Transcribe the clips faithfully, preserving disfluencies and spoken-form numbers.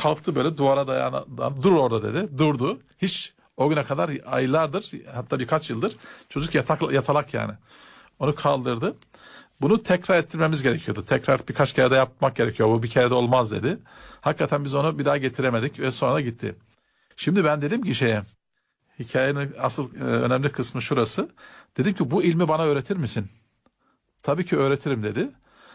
kalktı böyle duvara dayanan, dur orada dedi. Durdu. Hiç o güne kadar aylardır, hatta birkaç yıldır çocuk yatak, yatalak yani. Onu kaldırdı. Bunu tekrar ettirmemiz gerekiyordu. Tekrar birkaç kere de yapmak gerekiyor. Bu bir kere de olmaz dedi. Hakikaten biz onu bir daha getiremedik ve sonra da gitti. Şimdi ben dedim ki şeye, hikayenin asıl e, önemli kısmı şurası. Dedim ki bu ilmi bana öğretir misin? Tabii ki öğretirim dedi.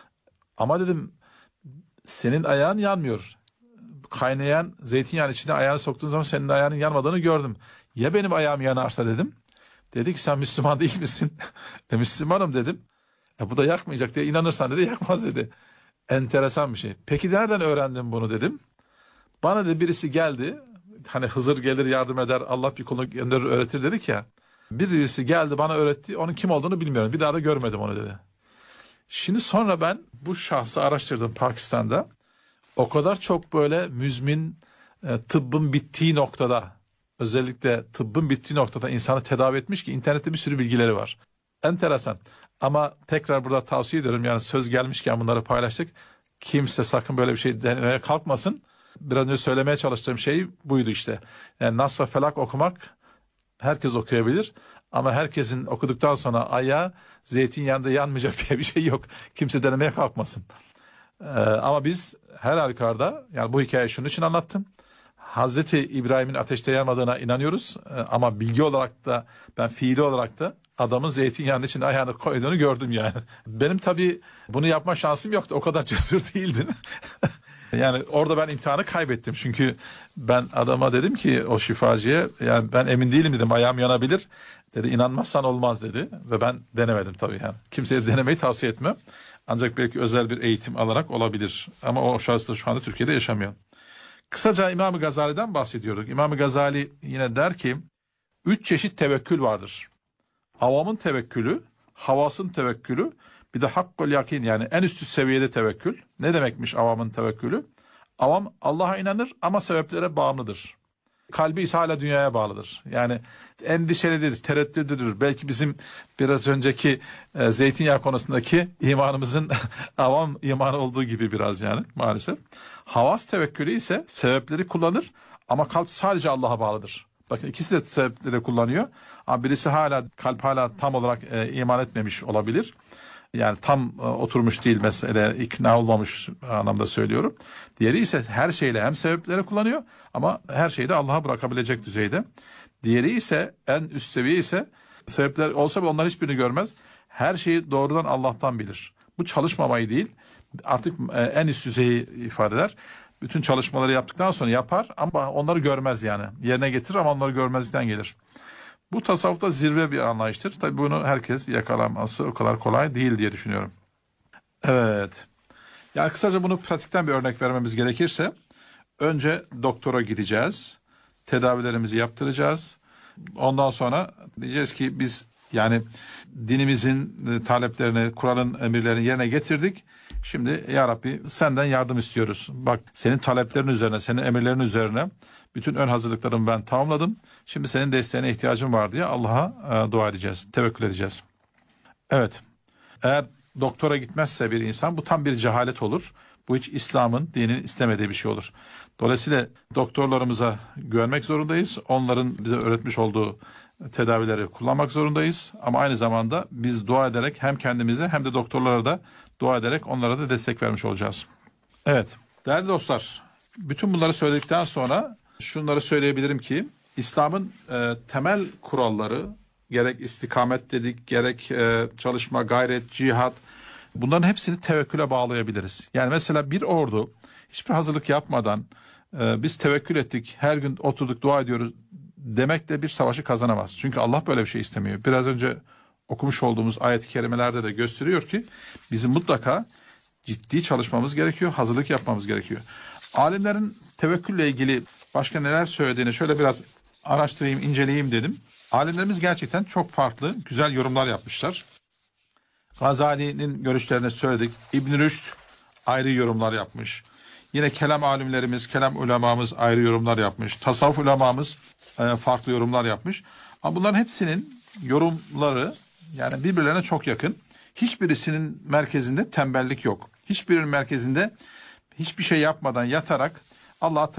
Ama dedim senin ayağın yanmıyor. Kaynayan zeytinyağının içine ayağını soktuğun zaman senin ayağının yanmadığını gördüm. Ya benim ayağım yanarsa dedim. Dedi ki sen Müslüman değil misin? e, Müslümanım dedim. E, bu da yakmayacak diye inanırsan dedi, yakmaz dedi. Enteresan bir şey. Peki nereden öğrendin bunu dedim. Bana da birisi geldi. Hani Hızır gelir yardım eder, Allah bir kulunu gönderir öğretir dedik ya. Birisi geldi bana öğretti. Onun kim olduğunu bilmiyorum. Bir daha da görmedim onu dedi. Şimdi sonra ben bu şahsı araştırdım Pakistan'da. O kadar çok böyle müzmin e, tıbbın bittiği noktada, özellikle tıbbın bittiği noktada insanı tedavi etmiş ki internette bir sürü bilgileri var. Enteresan. Ama tekrar burada tavsiye ediyorum, yani söz gelmişken bunları paylaştık. Kimse sakın böyle bir şey denemeye kalkmasın. Biraz önce söylemeye çalıştığım şey buydu işte. Yani Nas ve Felak okumak herkes okuyabilir. Ama herkesin okuduktan sonra ayağı zeytinyağında yanmayacak diye bir şey yok. Kimse denemeye kalkmasın. Ee, ama biz her halükarda, yani bu hikayeyi şunun için anlattım. Hazreti İbrahim'in ateşte yanmadığına inanıyoruz. Ee, ama bilgi olarak da, ben fiili olarak da adamın zeytinyağının içine ayağını koyduğunu gördüm yani. Benim tabii bunu yapma şansım yoktu. O kadar cesur değildim. Yani orada ben imtihanı kaybettim. Çünkü ben adama dedim ki, o şifacıya, yani ben emin değilim dedim, ayağım yanabilir. Dedi inanmazsan olmaz dedi. Ve ben denemedim tabii yani. Kimseye denemeyi tavsiye etmem. Ancak belki özel bir eğitim alarak olabilir. Ama o şahıs da şu anda Türkiye'de yaşamıyor. Kısaca İmam-ı Gazali'den bahsediyorduk. İmam-ı Gazali yine der ki, üç çeşit tevekkül vardır. Avamın tevekkülü, havasın tevekkülü, bir de hakkul yakin, yani en üst seviyede tevekkül. Ne demekmiş avamın tevekkülü? Avam Allah'a inanır ama sebeplere bağımlıdır. Kalbi ise hala dünyaya bağlıdır. Yani endişelidir, tereddüdüdür. Belki bizim biraz önceki e, zeytinyağı konusundaki imanımızın avam imanı olduğu gibi biraz yani maalesef. Havas tevekkülü ise sebepleri kullanır ama kalp sadece Allah'a bağlıdır. Bakın ikisi de sebepleri kullanıyor. Ama birisi hala, kalp hala tam olarak e, iman etmemiş olabilir. Yani tam e, oturmuş değil mesele, ikna olmamış anlamda söylüyorum. Diğeri ise her şeyle hem sebepleri kullanıyor ama her şeyi de Allah'a bırakabilecek düzeyde. Diğeri ise en üst seviye ise sebepler olsa bile onların hiçbirini görmez. Her şeyi doğrudan Allah'tan bilir. Bu çalışmamayı değil, artık e, en üst düzeyi ifade eder. Bütün çalışmaları yaptıktan sonra yapar ama onları görmez yani. Yerine getirir ama onları görmezlikten gelir. Bu tasavvufta zirve bir anlayıştır. Tabii bunu herkes yakalaması o kadar kolay değil diye düşünüyorum. Evet. Yani kısaca bunu pratikten bir örnek vermemiz gerekirse, önce doktora gideceğiz. Tedavilerimizi yaptıracağız. Ondan sonra diyeceğiz ki biz yani dinimizin taleplerini, Kur'an'ın emirlerini yerine getirdik. Şimdi ya Rabbi senden yardım istiyoruz. Bak senin taleplerin üzerine, senin emirlerin üzerine bütün ön hazırlıklarımı ben tamamladım. Şimdi senin desteğine ihtiyacım var diye Allah'a e, dua edeceğiz, tevekkül edeceğiz. Evet, eğer doktora gitmezse bir insan, bu tam bir cehalet olur. Bu hiç İslam'ın, dinin istemediği bir şey olur. Dolayısıyla doktorlarımıza güvenmek zorundayız. Onların bize öğretmiş olduğu tedavileri kullanmak zorundayız. Ama aynı zamanda biz dua ederek hem kendimize hem de doktorlara da dua ederek onlara da destek vermiş olacağız. Evet, değerli dostlar, bütün bunları söyledikten sonra şunları söyleyebilirim ki, İslam'ın e, temel kuralları, gerek istikamet dedik, gerek e, çalışma, gayret, cihat, bunların hepsini tevekküle bağlayabiliriz. Yani mesela bir ordu hiçbir hazırlık yapmadan e, biz tevekkül ettik, her gün oturduk dua ediyoruz demekle bir savaşı kazanamaz. Çünkü Allah böyle bir şey istemiyor. Biraz önce okumuş olduğumuz ayet-i kerimelerde de gösteriyor ki bizim mutlaka ciddi çalışmamız gerekiyor, hazırlık yapmamız gerekiyor. Alimlerin tevekkülle ilgili başka neler söylediğini şöyle biraz araştırayım, inceleyeyim dedim. Alimlerimiz gerçekten çok farklı, güzel yorumlar yapmışlar. Gazali'nin görüşlerini söyledik. İbn Rüşd ayrı yorumlar yapmış. Yine kelam alimlerimiz, kelam ulemamız ayrı yorumlar yapmış. Tasavvuf ulemamız e, farklı yorumlar yapmış. Ama bunların hepsinin yorumları yani birbirlerine çok yakın. Hiçbirisinin merkezinde tembellik yok. Hiçbirinin merkezinde hiçbir şey yapmadan yatarak Allah'a